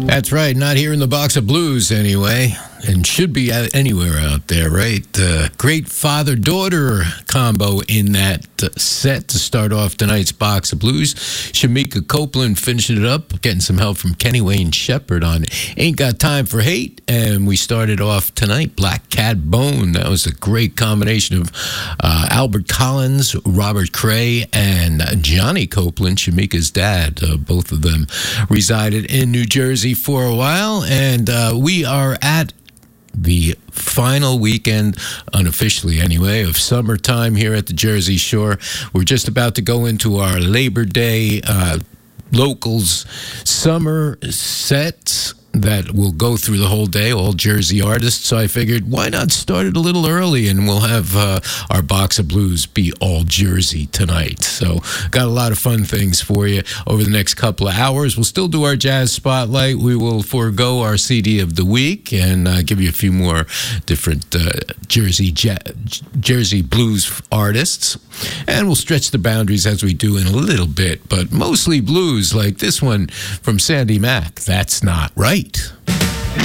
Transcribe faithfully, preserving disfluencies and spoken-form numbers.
That's right. Not here in the Box of Blues, anyway. And should be anywhere out there, right? Uh, great father-daughter combo in that uh, set to start off tonight's Box of Blues. Shamika Copeland finishing it up, getting some help from Kenny Wayne Shepherd on Ain't Got Time for Hate. And we started off tonight, Black Cat Bone. That was a great combination of uh, Albert Collins, Robert Cray, and Johnny Copeland, Shamika's dad. Uh, both of them resided in New Jersey for a while. And uh, we are at the final weekend, unofficially anyway, of summertime here at the Jersey Shore. We're just about to go into our Labor Day uh, locals summer sets that will go through the whole day, all Jersey artists. So I figured, why not start it a little early, and we'll have uh, our Box of Blues be all Jersey tonight. So got a lot of fun things for you over the next couple of hours. We'll still do our Jazz Spotlight. We will forego our C D of the week and uh, give you a few more different uh, Jersey ja- Jersey blues artists. And we'll stretch the boundaries as we do in a little bit, but mostly blues like this one from Sandy Mack, That's Not Right.